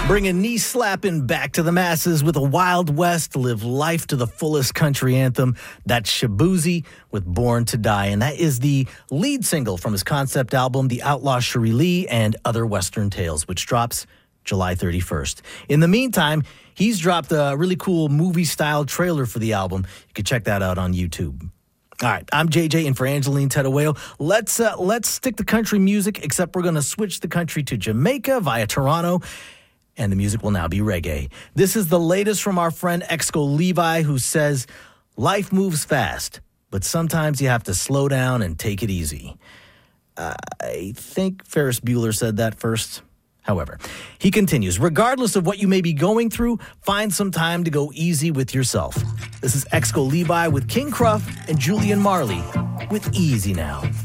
Bringing knee-slapping back to the masses with a Wild West, live life to the fullest country anthem. That's Shaboozey with Born to Die. And that is the lead single from his concept album, The Outlaw Cherie Lee and Other Western Tales, which drops July 31st. In the meantime, he's dropped a really cool movie-style trailer for the album. You can check that out on YouTube. All right, I'm JJ in for Angeline Tedawayo. Let's stick to country music, except we're going to switch the country to Jamaica via Toronto. And the music will now be reggae. This is the latest from our friend Exco Levi, who says, life moves fast, but sometimes you have to slow down and take it easy. I think Ferris Bueller said that first. However, he continues, regardless of what you may be going through, find some time to go easy with yourself. This is Exco Levi with King Cruff and Julian Marley with Easy Now.